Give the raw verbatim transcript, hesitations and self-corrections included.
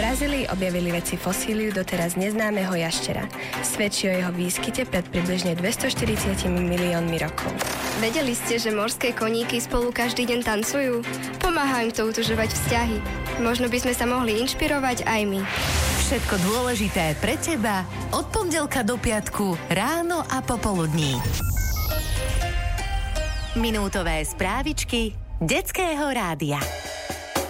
Brazílii objavili vedci fosíliu doteraz neznámeho jaštera. Svedčí o jeho výskyte pred približne dvestoštyridsať miliónmi rokov. Vedeli ste, že morské koníky spolu každý deň tancujú? Pomáhajú im to utužovať vzťahy. Možno by sme sa mohli inšpirovať aj my. Všetko dôležité pre teba od pondelka do piatku ráno a popoludní. Minútové správičky Detského rádia.